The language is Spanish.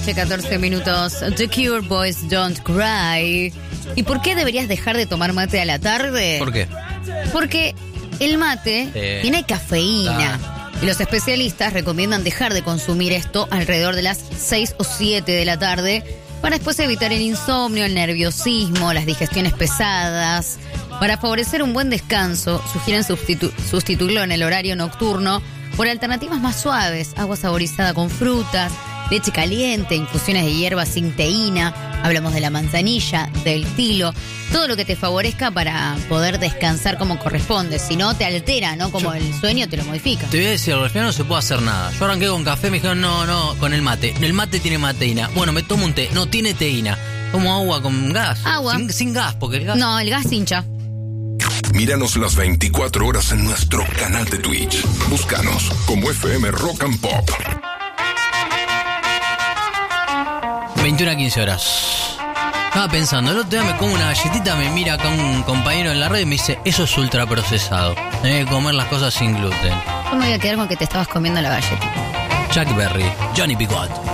noche, 14 minutos. The Cure, Boys Don't Cry. ¿Y por qué deberías dejar de tomar mate a la tarde? ¿Por qué? Porque el mate tiene cafeína. Y los especialistas recomiendan dejar de consumir esto alrededor de las 6 o 7 de la tarde para después evitar el insomnio, el nerviosismo, las digestiones pesadas. Para favorecer un buen descanso, sugieren sustituirlo en el horario nocturno por alternativas más suaves, agua saborizada con frutas, leche caliente, infusiones de hierba sin teína, hablamos de la manzanilla, del tilo, todo lo que te favorezca para poder descansar como corresponde, si no te altera, ¿no? Como el sueño te lo modifica. Te voy a decir, al final no se puede hacer nada. Yo arranqué con café, me dijeron no, con el mate tiene mateína. Bueno, me tomo un té, no tiene teína. Tomo agua con gas. Agua. Sin gas, porque el gas... No, el gas hincha. Míranos las 24 horas en nuestro canal de Twitch. Búscanos como FM Rock and Pop. 21:15. Estaba pensando, el otro día me como una galletita, me mira acá un compañero en la red y me dice, eso es ultraprocesado. Tenés que comer las cosas sin gluten. Yo me voy a quedar con que te estabas comiendo la galletita. Chuck Berry, Johnny B. Good.